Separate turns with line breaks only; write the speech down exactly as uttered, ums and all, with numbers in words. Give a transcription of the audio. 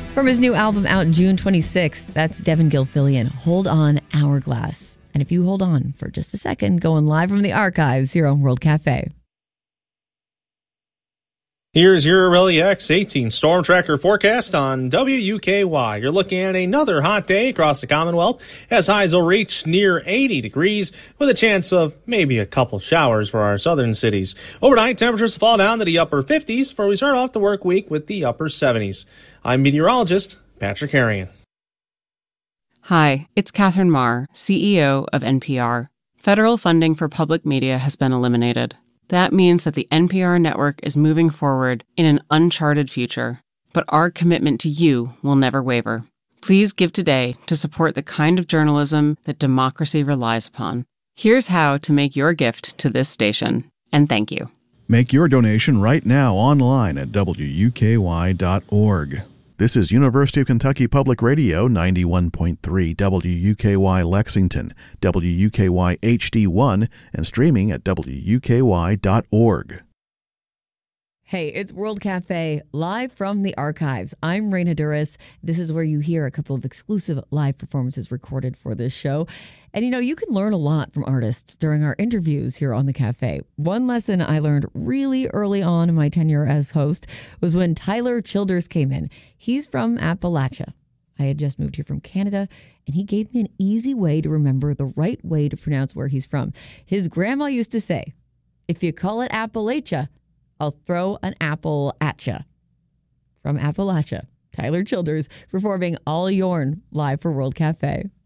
From his new album out June twenty-sixth, that's Devin Gilfillian, Hold On, Hourglass. And if you hold on for just a second, going live from the archives here on World Cafe.
Here's your L E X eighteen Storm Tracker forecast on W U K Y. You're looking at another hot day across the Commonwealth as highs will reach near eighty degrees with a chance of maybe a couple showers for our southern cities. Overnight, temperatures fall down to the upper fifties for we start off the work week with the upper seventies. I'm meteorologist Patrick Harrigan.
Hi, it's Catherine Marr, C E O of N P R. Federal funding for public media has been eliminated. That means that the N P R network is moving forward in an uncharted future. But our commitment to you will never waver. Please give today to support the kind of journalism that democracy relies upon. Here's how to make your gift to this station. And thank you.
Make your donation right now online at W U K Y dot org. This is University of Kentucky Public Radio ninety-one point three W U K Y Lexington, W U K Y H D one, and streaming at W U K Y dot org.
Hey, it's World Cafe, live from the archives. I'm Raina Duras. This is where you hear a couple of exclusive live performances recorded for this show. And, you know, you can learn a lot from artists during our interviews here on the cafe. One lesson I learned really early on in my tenure as host was when Tyler Childers came in. He's from Appalachia. I had just moved here from Canada, and he gave me an easy way to remember the right way to pronounce where he's from. His grandma used to say, if you call it Appalachia, I'll throw an apple at ya. From Appalachia, Tyler Childers performing All Yourn live for World Cafe.